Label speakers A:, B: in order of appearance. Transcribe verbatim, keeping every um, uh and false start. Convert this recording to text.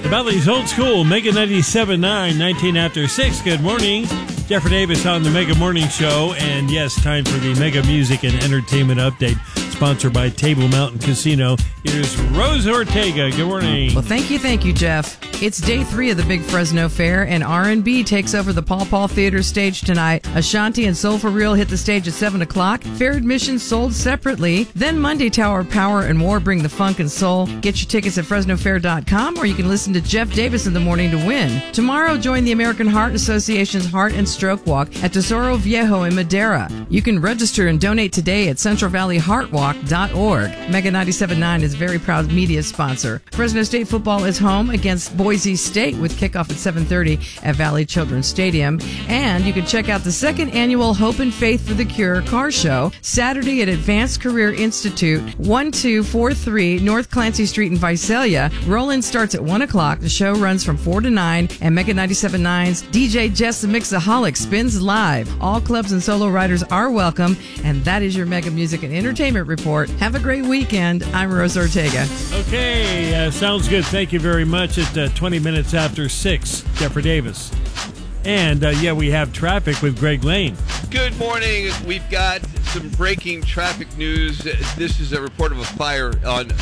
A: The Valley's Old School, Mega ninety-seven point nine, nineteen after six. Good morning. Jeffrey Davis on the Mega Morning Show. And yes, time for the Mega Music and Entertainment Update, sponsored by Table Mountain Casino. Here's Rose Ortega. Good morning.
B: Well, thank you, thank you, Jeff. It's day three of the Big Fresno Fair, and R and B takes over the Paw Paw Theater stage tonight. Ashanti and Soul for Real hit the stage at seven o'clock. Fair admissions sold separately. Then Monday, Tower of Power and More bring the funk and soul. Get your tickets at Fresno Fair dot com, or you can listen to Jeff Davis in the morning to win. Tomorrow, join the American Heart Association's Heart and Stroke Walk at Tesoro Viejo in Madera. You can register and donate today at central valley heart walk dot org. Mega ninety-seven point nine is a very proud media sponsor. Fresno State football is home against Boise State with kickoff at seven thirty at Valley Children's Stadium. And you can check out the second annual Hope and Faith for the Cure car show Saturday at Advanced Career Institute, twelve forty-three North Clancy Street in Visalia. Roll-in starts at one o'clock. The show runs from four to nine, and Mega ninety-seven point nine's D J Jess the Mixaholic spins live. All clubs and solo riders are welcome, and that is your Mega Music and Entertainment Report. Have a great weekend. I'm Rose Ortega.
A: Okay, uh, sounds good. Thank you very much. At uh, twenty minutes after six, Jeffrey Davis. And, uh, yeah, we have traffic with Greg Lane.
C: Good morning. We've got some breaking traffic news. This is a report of a fire on